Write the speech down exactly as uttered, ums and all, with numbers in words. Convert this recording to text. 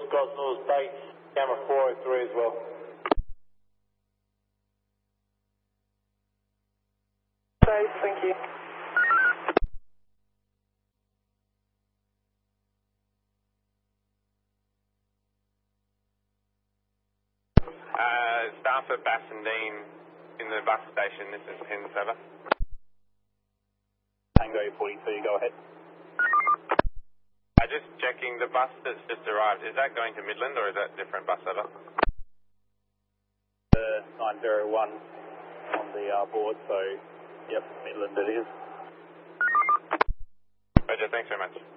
Gosnell's base, camera four oh three as well. Base, thank you. Uh, staff at Bassendean in the bus station, this is Penn Sever. Tango forty-two, go ahead. Uh, just checking, the bus that's just arrived, is that going to Midland or is that different bus over? Uh, nine zero one on the uh, board, so yep, Midland it is. Roger, thanks very much.